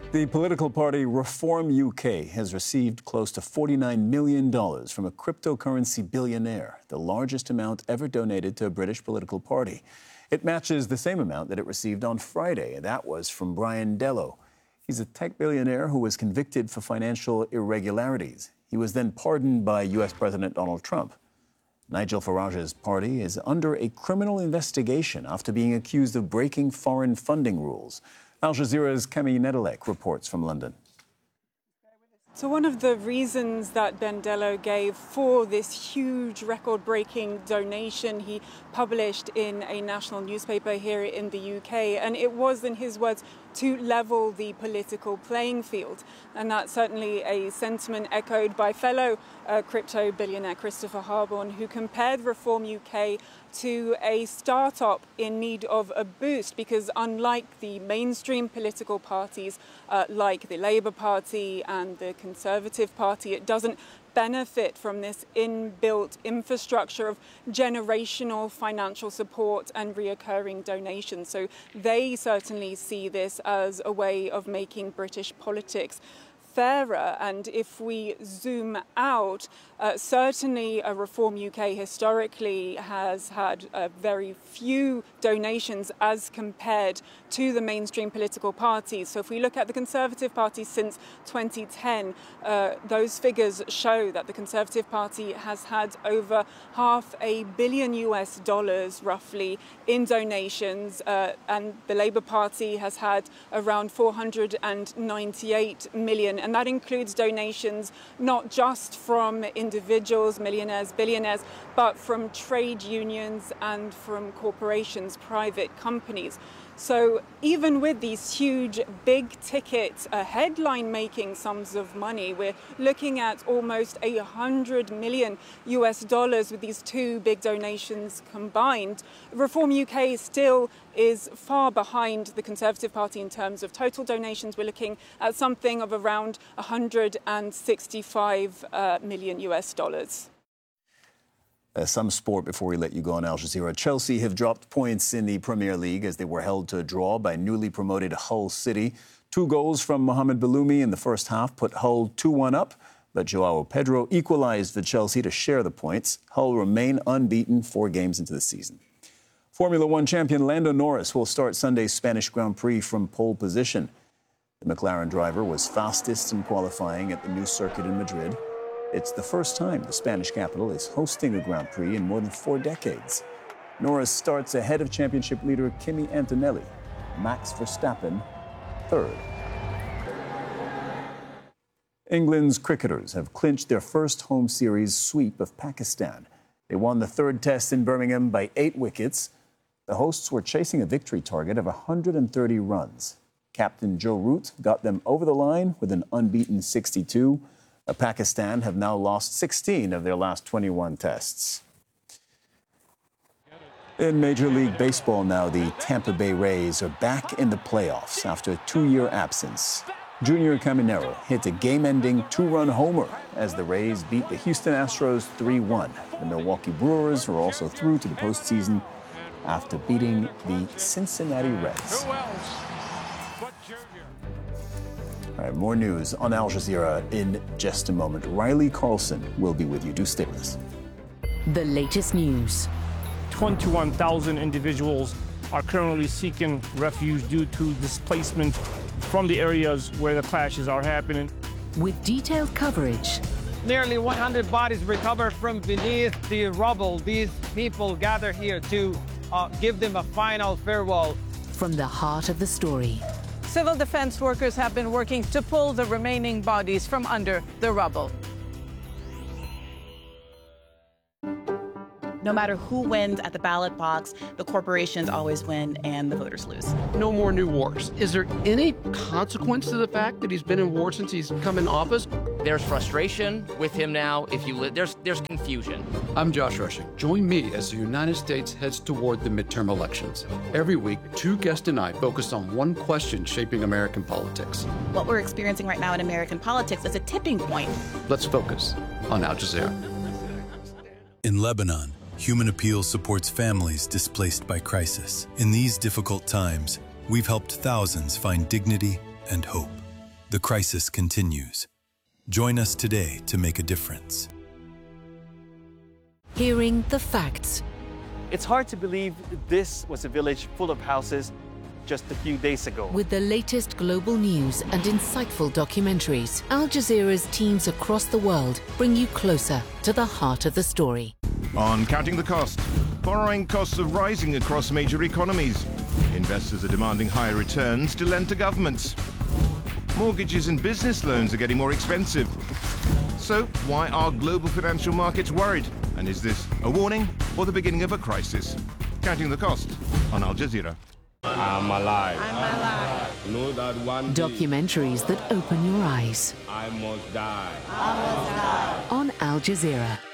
The political party Reform UK has received close to $49 million from a cryptocurrency billionaire, the largest amount ever donated to a British political party. It matches the same amount that it received on Friday. That was from Brian Dello. He's a tech billionaire who was convicted for financial irregularities. He was then pardoned by U.S. President Donald Trump. Nigel Farage's party is under a criminal investigation after being accused of breaking foreign funding rules. Al Jazeera's Camille Nedelec reports from London. So one of the reasons that Ben Dello gave for this huge record-breaking donation he published in a national newspaper here in the UK, and it was, in his words, to level the political playing field. And that's certainly a sentiment echoed by fellow crypto billionaire Christopher Harborne, who compared Reform UK to a startup in need of a boost, because unlike the mainstream political parties like the Labour Party and the Conservative Party, it doesn't benefit from this inbuilt infrastructure of generational financial support and reoccurring donations. So they certainly see this as a way of making British politics fairer. And if we zoom out, certainly Reform UK historically has had very few donations as compared to the mainstream political parties. So if we look at the Conservative Party since 2010, those figures show that the Conservative Party has had over $500 million roughly in donations, and the Labour Party has had around 498 million. And that includes donations not just from individuals, millionaires, billionaires, but from trade unions and from corporations, private companies. So even with these huge, big-ticket, headline-making sums of money, we're looking at almost $100 million with these two big donations combined. Reform UK still is far behind the Conservative Party in terms of total donations. We're looking at something of around $165 million. Some sport before we let you go on Al Jazeera. Chelsea have dropped points in the Premier League as they were held to a draw by newly promoted Hull City. 2 goals from Mohamed Baloumi in the first half put Hull 2-1 up, but Joao Pedro equalised for Chelsea to share the points. Hull remain unbeaten 4 games into the season. Formula One champion Lando Norris will start Sunday's Spanish Grand Prix from pole position. The McLaren driver was fastest in qualifying at the new circuit in Madrid. It's the first time the Spanish capital is hosting a Grand Prix in more than 4 decades. Norris starts ahead of championship leader Kimi Antonelli. Max Verstappen, third. England's cricketers have clinched their first home series sweep of Pakistan. They won the 3rd test in Birmingham by 8 wickets. The hosts were chasing a victory target of 130 runs. Captain Joe Root got them over the line with an unbeaten 62. Pakistan have now lost 16 of their last 21 tests. In Major League Baseball now, the Tampa Bay Rays are back in the playoffs after a 2-year absence. Junior Caminero hit a game-ending 2-run homer as the Rays beat the Houston Astros 3-1. The Milwaukee Brewers are also through to the postseason after beating the Cincinnati Reds. All right, more news on Al Jazeera in just a moment. Riley Carlson will be with you. Do stay with us. The latest news. 21,000 individuals are currently seeking refuge due to displacement from the areas where the clashes are happening. With detailed coverage. Nearly 100 bodies recovered from beneath the rubble. These people gather here to give them a final farewell. From the heart of the story. Civil defense workers have been working to pull the remaining bodies from under the rubble. No matter who wins at the ballot box, the corporations always win and the voters lose. No more new wars. Is there any consequence to the fact that he's been in war since he's come in office? There's frustration with him now. There's confusion. I'm Josh Rushing. Join me as the United States heads toward the midterm elections. Every week, 2 guests and I focus on one question shaping American politics. What we're experiencing right now in American politics is a tipping point. Let's focus on Al Jazeera. In Lebanon, Human Appeal supports families displaced by crisis. In these difficult times, we've helped thousands find dignity and hope. The crisis continues. Join us today to make a difference. Hearing the facts. It's hard to believe this was a village full of houses just a few days ago. With the latest global news and insightful documentaries, Al Jazeera's teams across the world bring you closer to the heart of the story. On Counting the Cost, borrowing costs are rising across major economies. Investors are demanding higher returns to lend to governments. Mortgages and business loans are getting more expensive. So why are global financial markets worried? And is this a warning or the beginning of a crisis? Counting the Cost on Al Jazeera. I'm alive. I'm alive. Know that one day Documentaries that open your eyes. I must die. On Al Jazeera.